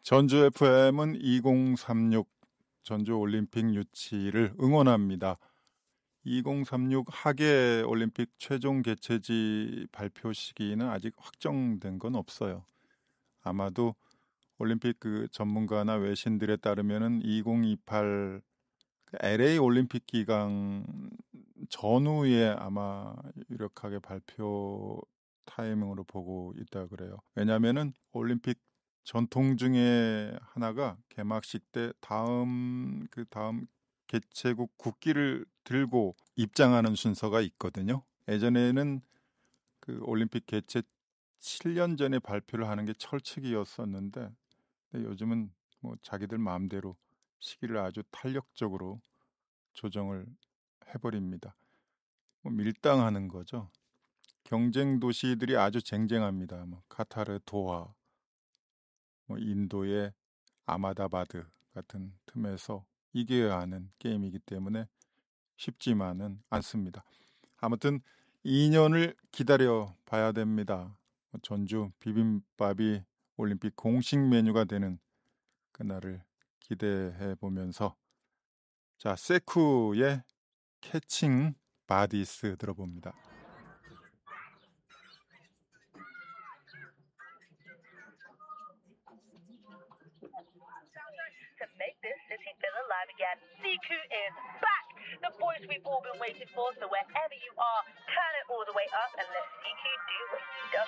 전주 FM은 2036 전주 올림픽 유치를 응원합니다. 2036 하계 올림픽 최종 개최지 발표 시기는 아직 확정된 건 없어요. 아마도 올림픽 전문가나 외신들에 따르면은 2028 LA 올림픽 기간 전후에 아마 유력하게 발표 타이밍으로 보고 있다 그래요. 왜냐하면은 올림픽 전통 중에 하나가 개막식 때 다음 개최국 국기를 들고 입장하는 순서가 있거든요. 예전에는 올림픽 개최 7년 전에 발표를 하는 게 철칙이었었는데 요즘은 뭐 자기들 마음대로 시기를 아주 탄력적으로 조정을 해버립니다. 뭐 밀당하는 거죠. 경쟁 도시들이 아주 쟁쟁합니다. 뭐 카타르 도하, 뭐 인도의 아마다바드 같은 틈에서 이겨야 하는 게임이기 때문에 쉽지만은 않습니다. 아무튼 2년을 기다려 봐야 됩니다. 전주 비빔밥이 올림픽 공식 메뉴가 되는 그날을 기대해 보면서 자, 세쿠의 캐칭 바디스 들어봅니다. To make this city feel alive again, Sekou is back! The voice we've all been waiting for, so wherever you are, turn it all the way up and let Sekou do what he does